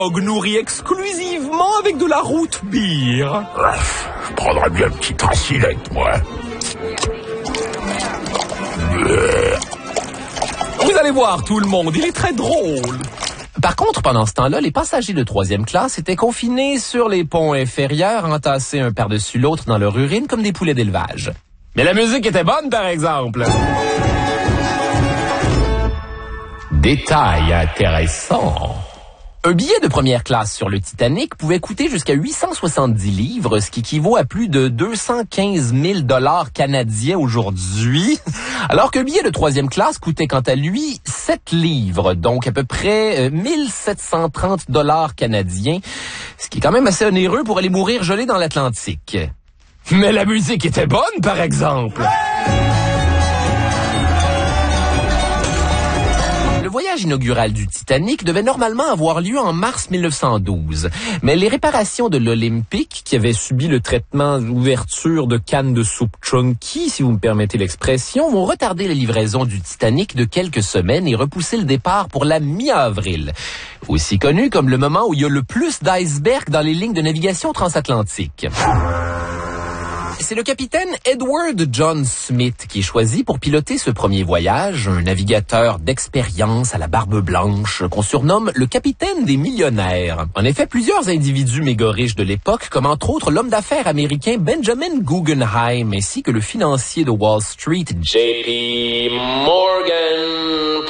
nourri exclusivement avec de la root beer. Je prendrais bien une petite racinette, moi. Vous allez voir tout le monde, il est très drôle. Par contre, pendant ce temps-là, les passagers de 3e classe étaient confinés sur les ponts inférieurs, entassés un par-dessus l'autre dans leur urine comme des poulets d'élevage. Mais la musique était bonne, par exemple. Détail intéressant. Un billet de première classe sur le Titanic pouvait coûter jusqu'à 870 livres, ce qui équivaut à plus de 215 000 $ canadiens aujourd'hui, alors qu'un billet de 3e classe coûtait quant à lui 7 livres, donc à peu près 1730 $ canadiens, ce qui est quand même assez onéreux pour aller mourir gelé dans l'Atlantique. Mais la musique était bonne, par exemple. Le voyage inaugural du Titanic devait normalement avoir lieu en mars 1912. Mais les réparations de l'Olympique, qui avait subi le traitement d'ouverture de cannes de soupe chunky, si vous me permettez l'expression, vont retarder la livraison du Titanic de quelques semaines et repousser le départ pour la mi-avril. Aussi connu comme le moment où il y a le plus d'icebergs dans les lignes de navigation transatlantique. C'est le capitaine Edward John Smith qui est choisi pour piloter ce premier voyage, un navigateur d'expérience à la barbe blanche qu'on surnomme le capitaine des millionnaires. En effet, plusieurs individus méga riches de l'époque, comme entre autres l'homme d'affaires américain Benjamin Guggenheim, ainsi que le financier de Wall Street J.P. Morgan,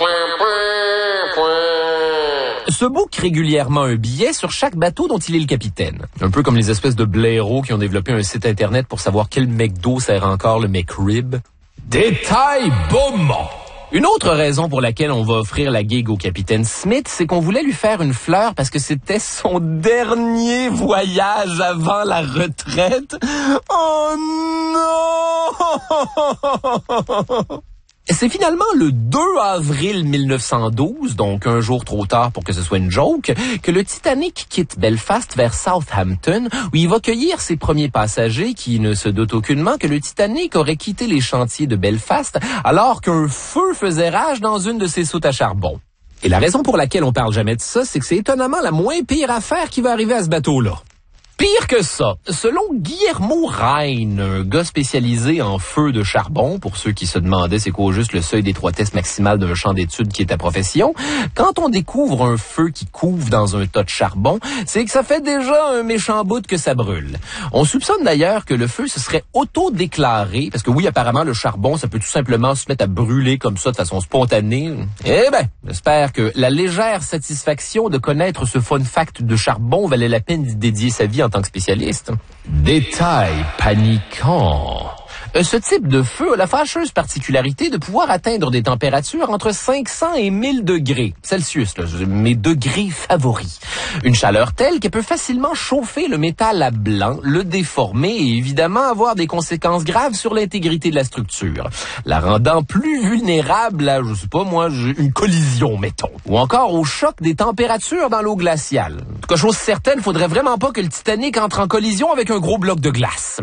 se book régulièrement un billet sur chaque bateau dont il est le capitaine. Un peu comme les espèces de blaireaux qui ont développé un site internet pour savoir quel McDo sert encore le McRib. Détail bombant! Une autre raison pour laquelle on va offrir la gig au capitaine Smith, c'est qu'on voulait lui faire une fleur parce que c'était son dernier voyage avant la retraite. Oh non! C'est finalement le 2 avril 1912, donc un jour trop tard pour que ce soit une joke, que le Titanic quitte Belfast vers Southampton, où il va cueillir ses premiers passagers qui ne se doutent aucunement que le Titanic aurait quitté les chantiers de Belfast alors qu'un feu faisait rage dans une de ses soutes à charbon. Et la raison pour laquelle on parle jamais de ça, c'est que c'est étonnamment la moins pire affaire qui va arriver à ce bateau-là. Pire que ça, selon Guillermo Rein, un gars spécialisé en feu de charbon, pour ceux qui se demandaient c'est quoi juste le seuil d'étroitesse maximale d'un champ d'études qui est ta profession, quand on découvre un feu qui couve dans un tas de charbon, c'est que ça fait déjà un méchant bout que ça brûle. On soupçonne d'ailleurs que le feu se serait auto-déclaré, parce que oui, apparemment, le charbon, ça peut tout simplement se mettre à brûler comme ça de façon spontanée. Eh ben, j'espère que la légère satisfaction de connaître ce fun fact de charbon valait la peine d'y dédier sa vie en tant que spécialiste. Détail paniquant. Ce type de feu a la fâcheuse particularité de pouvoir atteindre des températures entre 500 et 1000 degrés Celsius, là, mes degrés favoris. Une chaleur telle qu'elle peut facilement chauffer le métal à blanc, le déformer et évidemment avoir des conséquences graves sur l'intégrité de la structure, la rendant plus vulnérable à, je sais pas moi, une collision, mettons, ou encore au choc des températures dans l'eau glaciale. En tout cas, chose certaine, faudrait vraiment pas que le Titanic entre en collision avec un gros bloc de glace.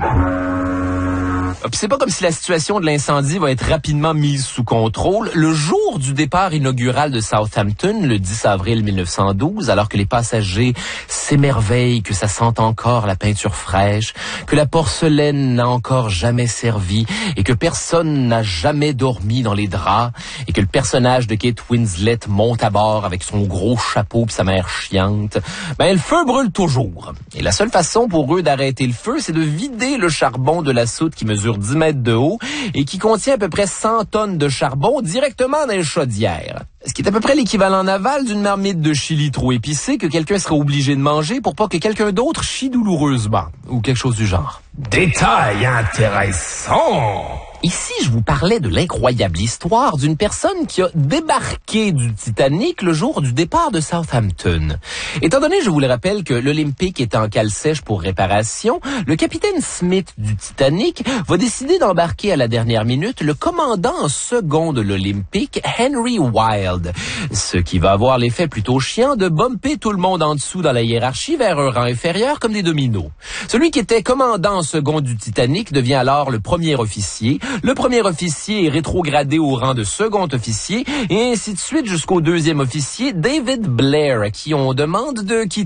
Puis c'est pas comme si la situation de l'incendie va être rapidement mise sous contrôle. Le jour du départ inaugural de Southampton, le 10 avril 1912, alors que les passagers s'émerveillent que ça sente encore la peinture fraîche, que la porcelaine n'a encore jamais servi et que personne n'a jamais dormi dans les draps et que le personnage de Kate Winslet monte à bord avec son gros chapeau pis sa mère chiante, ben le feu brûle toujours. Et la seule façon pour eux d'arrêter le feu, c'est de vider le charbon de la soute qui mesure 10 mètres de haut et qui contient à peu près 100 tonnes de charbon directement dans les chaudières. Ce qui est à peu près l'équivalent naval d'une marmite de chili trop épicée que quelqu'un serait obligé de manger pour pas que quelqu'un d'autre chie douloureusement, ou quelque chose du genre. Détail intéressant. Ici, je vous parlais de l'incroyable histoire d'une personne qui a débarqué du Titanic le jour du départ de Southampton. Étant donné, je vous le rappelle, que l'Olympique est en cale sèche pour réparation, le capitaine Smith du Titanic va décider d'embarquer à la dernière minute le commandant en second de l'Olympique, Henry Wilde, ce qui va avoir l'effet plutôt chiant de bumper tout le monde en dessous dans la hiérarchie vers un rang inférieur comme des dominos. Celui qui était commandant en second du Titanic devient alors le premier officier. Le premier officier est rétrogradé au rang de second officier et ainsi de suite jusqu'au deuxième officier, David Blair, à qui on demande de quitter